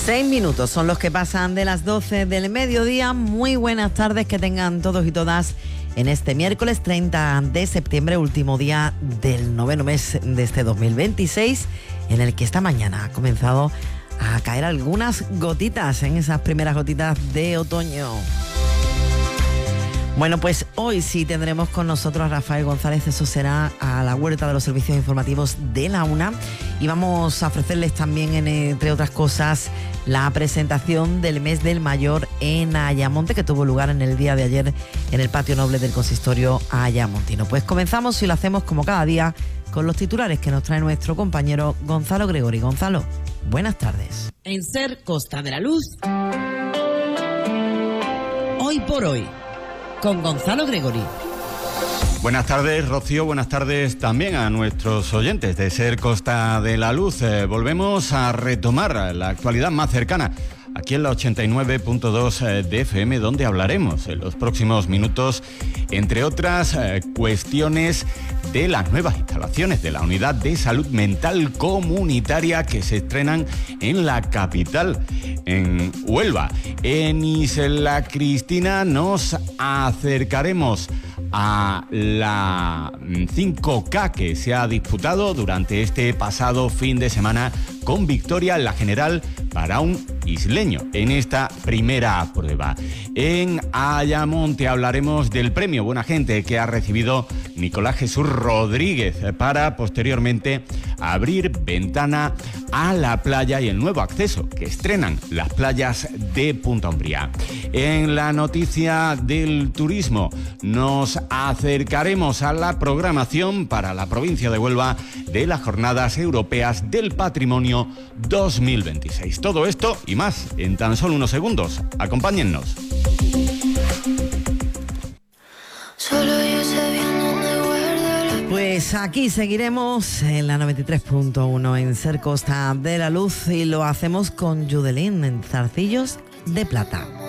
6 minutos son los que pasan de las 12 del mediodía. Muy buenas tardes que tengan todos y todas en este miércoles 30 de septiembre, último día del 9º mes de este 2026, en el que esta mañana ha comenzado a caer algunas gotitas, en esas primeras gotitas de otoño. Bueno, pues hoy sí tendremos con nosotros a Rafael González. Eso será a la huerta de los servicios informativos de la UNA, y vamos a ofrecerles también, entre otras cosas, la presentación del mes del mayor en Ayamonte, que tuvo lugar en el día de ayer en el patio noble del consistorio ayamontino. Pues comenzamos, y lo hacemos como cada día, con los titulares que nos trae nuestro compañero Gonzalo Gregori. Gonzalo, buenas tardes. En SER Costa de la Luz, hoy por hoy, con Gonzalo Gregori. Buenas tardes, Rocío. Buenas tardes también a nuestros oyentes de SER Costa de la Luz. Volvemos a retomar la actualidad más cercana aquí en la 89.2 de FM, donde hablaremos en los próximos minutos, entre otras cuestiones, de las nuevas instalaciones de la Unidad de Salud Mental Comunitaria que se estrenan en la capital, en Huelva. En Isla Cristina nos acercaremos a la 5K que se ha disputado durante este pasado fin de semana, con victoria en la general para un isleño en esta primera prueba. En Ayamonte hablaremos del premio Buena Gente que ha recibido Nicolás Jesús Rodríguez para posteriormente abrir ventana a la playa y el nuevo acceso que estrenan las playas de Punta Umbría. En la noticia del turismo nos acercaremos a la programación para la provincia de Huelva de las Jornadas Europeas del Patrimonio 2026. Todo esto y más en tan solo unos segundos. Acompáñennos. Pues aquí seguiremos en la 93.1 en SER Costa de la Luz, y lo hacemos con Judelín en Zarcillos de Plata.